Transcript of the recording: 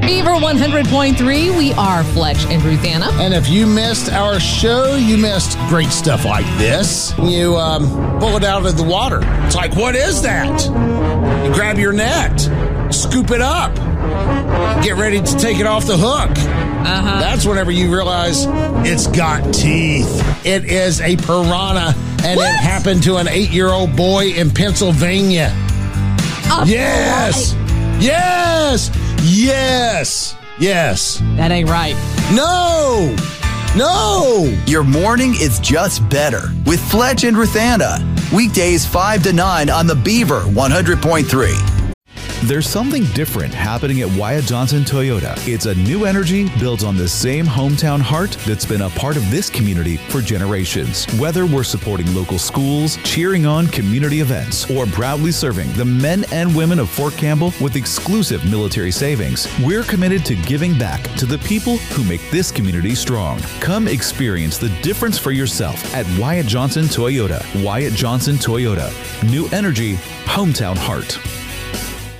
Beaver 100.3, we are Fletch and Ruthanna. And if you missed our show, you missed great stuff like this. You pull it out of the water. It's like, what is that? You grab your net, scoop it up, get ready to take it off the hook. That's whenever you realize it's got teeth. It is a piranha, and it happened to an 8-year-old boy in Pennsylvania. Yes. That ain't right. No. Your morning is just better with Fletch and Ruthanna. Weekdays 5 to 9 on the Beaver 100.3. There's something different happening at Wyatt Johnson Toyota. It's a new energy built on the same hometown heart that's been a part of this community for generations. Whether we're supporting local schools, cheering on community events, or proudly serving the men and women of Fort Campbell with exclusive military savings, we're committed to giving back to the people who make this community strong. Come experience the difference for yourself at Wyatt Johnson Toyota. Wyatt Johnson Toyota. New energy, hometown heart.